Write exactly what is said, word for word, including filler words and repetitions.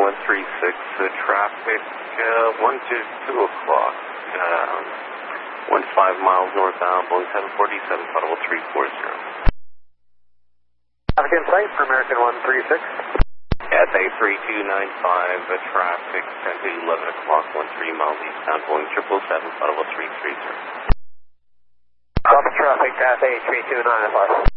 one three six, uh, traffic, uh, one to two o'clock, um, one five miles northbound, Boeing seven forty-seven, audible three four zero. Traffic in sight for American one three six. F A three two nine five, uh, traffic, ten to eleven o'clock, one three miles eastbound, Boeing triple seven, audible three three zero. Copy traffic, F A three two nine five.